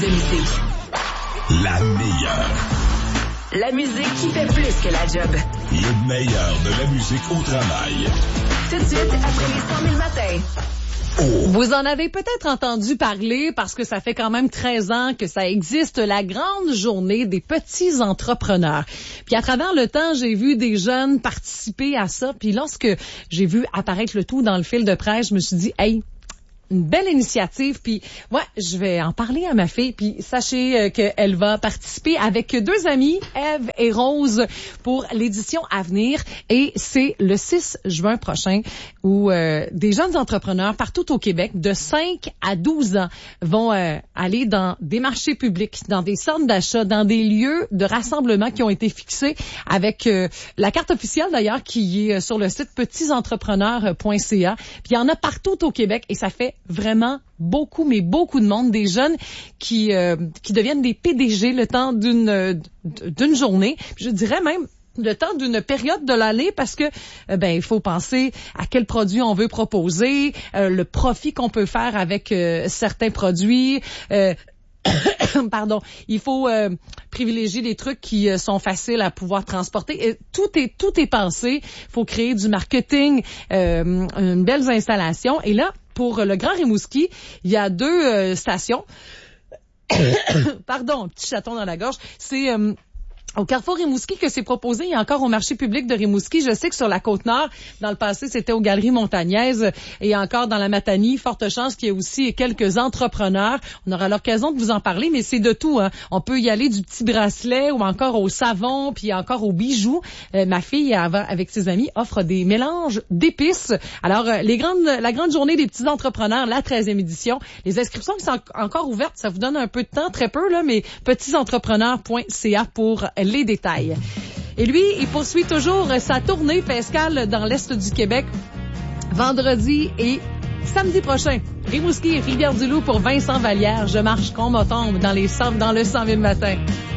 de musique. La meilleure. La musique qui fait plus que la job. Le meilleur de la musique au travail. Tout de suite, après les 100 000 matins. Oh. Vous en avez peut-être entendu parler parce que ça fait quand même 13 ans que ça existe, la grande journée des petits entrepreneurs. Puis à travers le temps, j'ai vu des jeunes participer à ça. Puis lorsque j'ai vu apparaître le tout dans le fil de presse, je me suis dit, hey, une belle initiative, puis ouais, je vais en parler à ma fille, puis sachez qu'elle va participer avec deux amies, Ève et Rose, pour l'édition à venir, et c'est le 6 juin prochain où des jeunes entrepreneurs partout au Québec de 5 à 12 ans vont aller dans des marchés publics, dans des centres d'achat, dans des lieux de rassemblement qui ont été fixés avec la carte officielle d'ailleurs qui est sur le site petitsentrepreneurs.ca. Puis il y en a partout au Québec et ça fait vraiment beaucoup, mais beaucoup de monde, des jeunes qui deviennent des PDG le temps d'une journée. Je dirais même le temps d'une période de l'année parce que il faut penser à quel produit on veut proposer, le profit qu'on peut faire avec certains produits. Pardon, il faut privilégier des trucs qui sont faciles à pouvoir transporter. Et tout est pensé. Il faut créer du marketing, une belle installation. Et là, pour le Grand Rimouski, il y a deux stations. Pardon, petit chaton dans la gorge. C'est au Carrefour Rimouski que c'est proposé et encore au marché public de Rimouski. Je sais que sur la Côte-Nord, dans le passé, c'était aux Galeries Montagnaises et encore dans la Matanie. Forte chance qu'il y ait aussi quelques entrepreneurs. On aura l'occasion de vous en parler, mais c'est de tout, hein. On peut y aller du petit bracelet ou encore au savon, puis encore aux bijoux. Ma fille, avec ses amis, offre des mélanges d'épices. Alors, la grande journée des petits entrepreneurs, la 13e édition. Les inscriptions qui sont encore ouvertes, ça vous donne un peu de temps, très peu, là, mais petitsentrepreneurs.ca pour les détails. Et lui, il poursuit toujours sa tournée pascale dans l'Est du Québec, vendredi et samedi prochain. Rimouski et Rivière-du-Loup pour Vincent Vallière. Je marche comme on tombe dans le 100 000 matins.